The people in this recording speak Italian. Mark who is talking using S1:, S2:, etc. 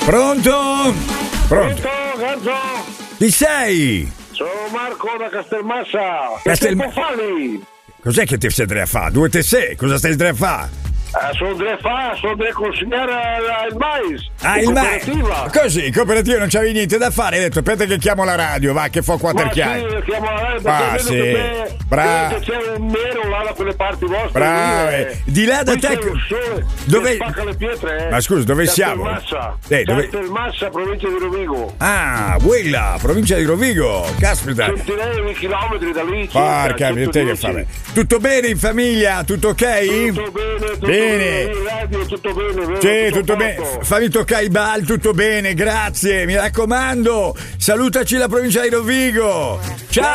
S1: Pronto? Pronto?
S2: Pronto?
S1: Chi sei?
S2: Sono Marco da Castelmassa.
S1: Castelmassa. Cos'è che ti stai a fare? Due te sei? Cosa stai a fare?
S2: Sono da consegnare il mais.
S1: Il mais. Così, cooperativa, non c'avevi niente da fare. Hai detto, aspetta che chiamo la radio, va, che fa quattro chiacchiere.
S2: Sì, chiamo la radio.
S1: Sì. Bravo.
S2: C'è un nero là da quelle parti vostre.
S1: Bravo. Di là da te.
S2: Dove spacca le pietre,
S1: Ma scusa, dove siamo?
S2: Castelmassa, provincia di Rovigo.
S1: Quella, provincia di Rovigo. Caspita.
S2: Centinaia di chilometri da lì.
S1: Porca mia, te che fare. Tutto bene in famiglia? Tutto ok?
S2: Tutto bene,
S1: bene.
S2: Radio, tutto bene.
S1: Sì, tutto bene. Fammi toccare i bal, tutto bene, grazie. Mi raccomando, salutaci la provincia di Rovigo. Ciao.